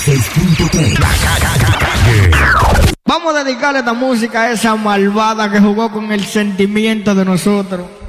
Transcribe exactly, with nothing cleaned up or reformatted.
seis punto tres. Vamos a dedicarle esta música a esa malvada que jugó con el sentimiento de nosotros.